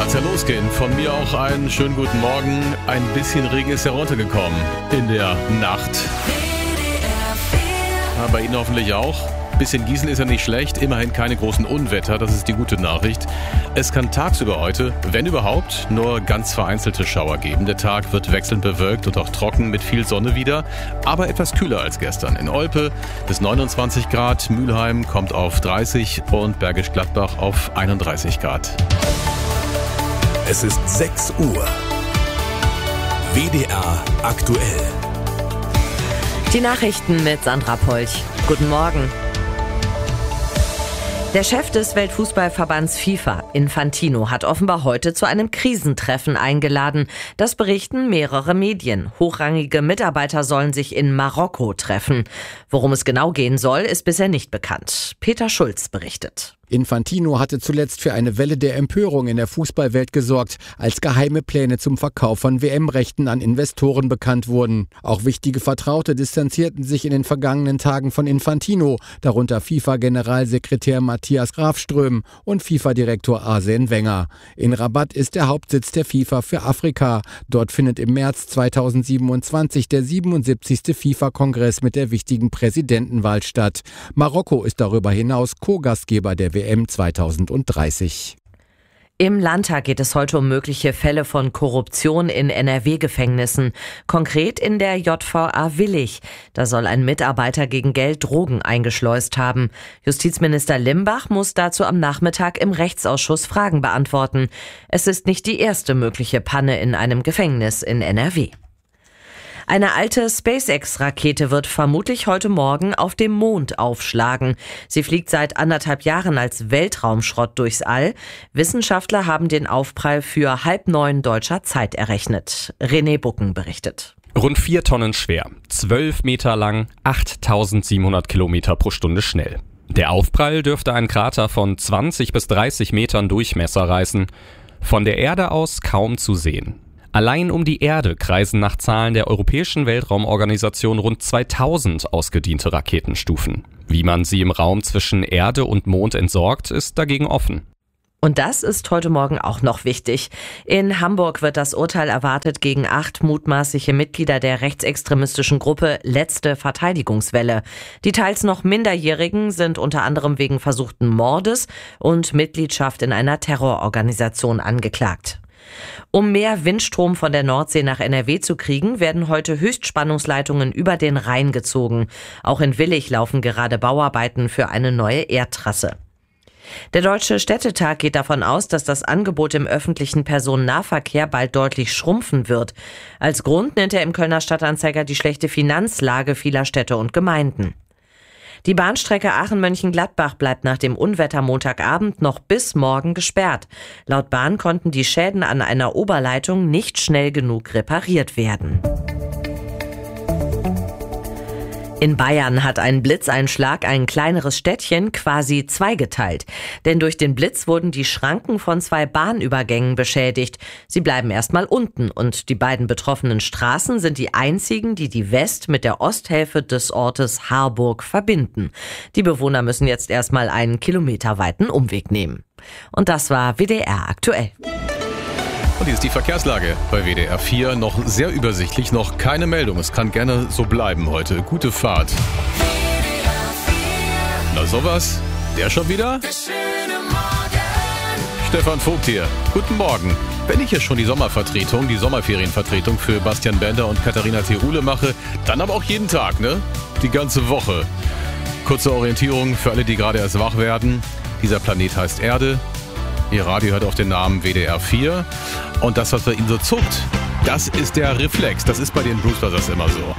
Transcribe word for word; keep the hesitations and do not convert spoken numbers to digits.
Kann's ja losgehen. Von mir auch einen schönen guten Morgen. Ein bisschen Regen ist heruntergekommen in der Nacht. Ja, bei Ihnen hoffentlich auch. Bisschen Gießen ist ja nicht schlecht, immerhin keine großen Unwetter, das ist die gute Nachricht. Es kann tagsüber heute, wenn überhaupt, nur ganz vereinzelte Schauer geben. Der Tag wird wechselnd bewölkt und auch trocken mit viel Sonne wieder, aber etwas kühler als gestern. In Olpe bis neunundzwanzig Grad, Mülheim kommt auf dreißig und Bergisch Gladbach auf einunddreißig Grad. Es ist sechs Uhr. W D R aktuell. Die Nachrichten mit Sandra Polch. Guten Morgen. Der Chef des Weltfußballverbands FIFA, Infantino, hat offenbar heute zu einem Krisentreffen eingeladen. Das berichten mehrere Medien. Hochrangige Mitarbeiter sollen sich in Marokko treffen. Worum es genau gehen soll, ist bisher nicht bekannt. Peter Schulz berichtet. Infantino hatte zuletzt für eine Welle der Empörung in der Fußballwelt gesorgt, als geheime Pläne zum Verkauf von W M-Rechten an Investoren bekannt wurden. Auch wichtige Vertraute distanzierten sich in den vergangenen Tagen von Infantino, darunter FIFA-Generalsekretär Matthias Grafström und FIFA-Direktor Arsene Wenger. In Rabat ist der Hauptsitz der FIFA für Afrika. Dort findet im März zweitausendsiebenundzwanzig der siebenundsiebzigste FIFA-Kongress mit der wichtigen Präsidentenwahl statt. Marokko ist darüber hinaus Co-Gastgeber der W M zweitausenddreißig. Im Landtag geht es heute um mögliche Fälle von Korruption in N R W-Gefängnissen. Konkret in der J V A Willich. Da soll ein Mitarbeiter gegen Geld Drogen eingeschleust haben. Justizminister Limbach muss dazu am Nachmittag im Rechtsausschuss Fragen beantworten. Es ist nicht die erste mögliche Panne in einem Gefängnis in N R W. Eine alte SpaceX-Rakete wird vermutlich heute Morgen auf dem Mond aufschlagen. Sie fliegt seit anderthalb Jahren als Weltraumschrott durchs All. Wissenschaftler haben den Aufprall für halb neun deutscher Zeit errechnet. René Bucken berichtet. Rund vier Tonnen schwer, zwölf Meter lang, achttausendsiebenhundert Kilometer pro Stunde schnell. Der Aufprall dürfte einen Krater von zwanzig bis dreißig Metern Durchmesser reißen. Von der Erde aus kaum zu sehen. Allein um die Erde kreisen nach Zahlen der Europäischen Weltraumorganisation rund zweitausend ausgediente Raketenstufen. Wie man sie im Raum zwischen Erde und Mond entsorgt, ist dagegen offen. Und das ist heute Morgen auch noch wichtig. In Hamburg wird das Urteil erwartet gegen acht mutmaßliche Mitglieder der rechtsextremistischen Gruppe Letzte Verteidigungswelle. Die teils noch Minderjährigen sind unter anderem wegen versuchten Mordes und Mitgliedschaft in einer Terrororganisation angeklagt. Um mehr Windstrom von der Nordsee nach N R W zu kriegen, werden heute Höchstspannungsleitungen über den Rhein gezogen. Auch in Willich laufen gerade Bauarbeiten für eine neue Erdtrasse. Der Deutsche Städtetag geht davon aus, dass das Angebot im öffentlichen Personennahverkehr bald deutlich schrumpfen wird. Als Grund nennt er im Kölner Stadtanzeiger die schlechte Finanzlage vieler Städte und Gemeinden. Die Bahnstrecke Aachen-Mönchengladbach bleibt nach dem Unwetter Montagabend noch bis morgen gesperrt. Laut Bahn konnten die Schäden an einer Oberleitung nicht schnell genug repariert werden. In Bayern hat ein Blitzeinschlag ein kleineres Städtchen quasi zweigeteilt. Denn durch den Blitz wurden die Schranken von zwei Bahnübergängen beschädigt. Sie bleiben erstmal unten und die beiden betroffenen Straßen sind die einzigen, die die West- mit der Osthälfte des Ortes Harburg verbinden. Die Bewohner müssen jetzt erstmal einen kilometerweiten Umweg nehmen. Und das war W D R aktuell. Und hier ist die Verkehrslage bei W D R vier. Noch sehr übersichtlich, noch keine Meldung. Es kann gerne so bleiben heute. Gute Fahrt. Na sowas? Der schon wieder? Stefan Vogt hier. Guten Morgen. Wenn ich hier schon die Sommervertretung, die Sommerferienvertretung für Bastian Bender und Katharina Theule mache, dann aber auch jeden Tag, ne? Die ganze Woche. Kurze Orientierung für alle, die gerade erst wach werden. Dieser Planet heißt Erde. Ihr Radio hört auf den Namen W D R vier. Und das, was bei Ihnen so zuckt, das ist der Reflex. Das ist bei den Blues Brothers immer so.